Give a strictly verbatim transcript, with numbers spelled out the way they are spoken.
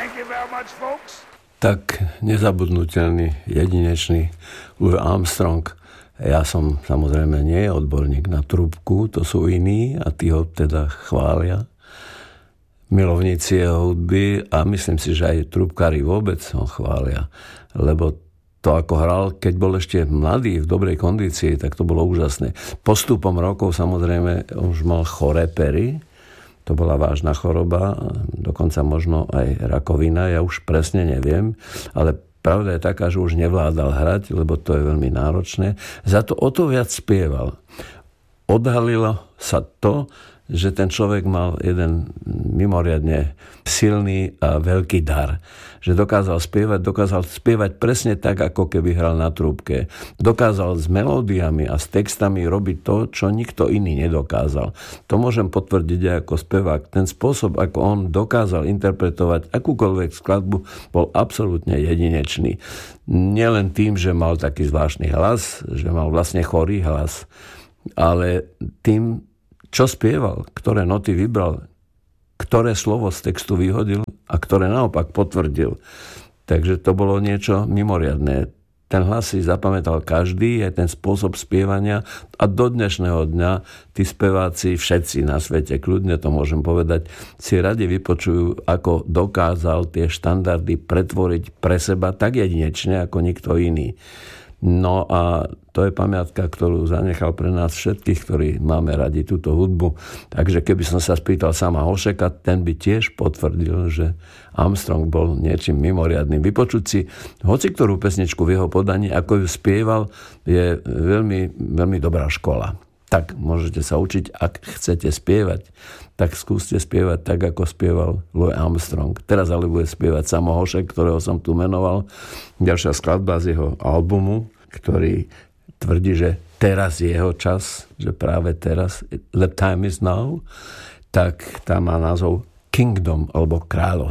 Thank you very much, folks. Tak nezabudnutelný, jedinečný Louis Armstrong. Ja som samozrejme nie odborník na trúbku, to sú iní a tí ho teda chvália. Milovníci jeho hudby a myslím si, že aj trúbkári vôbec ho chvália, lebo to, ako hral, keď bol ešte mladý, v dobrej kondícii, tak to bolo úžasné. Postupom rokov samozrejme už mal choré pery, to bola vážna choroba, dokonca možno aj rakovina, ja už presne neviem, ale pravda je taká, že už nevládal hrať, lebo to je veľmi náročné. Za to o to viac spieval. Odhalilo sa to, že ten človek mal jeden mimoriadne silný a veľký dar. Že dokázal spievať, dokázal spievať presne tak, ako keby hral na trúbke. Dokázal s melódiami a s textami robiť to, čo nikto iný nedokázal. To môžem potvrdiť aj ako spevák. Ten spôsob, ako on dokázal interpretovať akúkoľvek skladbu, bol absolútne jedinečný. Nielen tým, že mal taký zvláštny hlas, že mal vlastne chorý hlas, ale tým, čo spieval, ktoré noty vybral, ktoré slovo z textu vyhodil a ktoré naopak potvrdil. Takže to bolo niečo mimoriadne. Ten hlas si zapamätal každý, aj ten spôsob spievania a do dnešného dňa tí speváci, všetci na svete, kľudne to môžem povedať, si radi vypočujú, ako dokázal tie štandardy pretvoriť pre seba tak jedinečne, ako nikto iný. No a to je pamiatka, ktorú zanechal pre nás všetkých, ktorí máme radi túto hudbu. Takže keby som sa spýtal sama Hošeka, ten by tiež potvrdil, že Armstrong bol niečím mimoriadnym. Vypočuť si hoci ktorú pesničku v jeho podaní, ako ju spieval, je veľmi, veľmi dobrá škola. Tak môžete sa učiť, ak chcete spievať, tak skúste spievať tak, ako spieval Louis Armstrong. Teraz ale bude spievať Samo Hošek, ktorého som tu menoval. Ďalšia skladba z jeho albumu, ktorý tvrdí, že teraz je jeho čas, že práve teraz, the time is now, tak tá má názov Kingdom, alebo Kráľovstvo.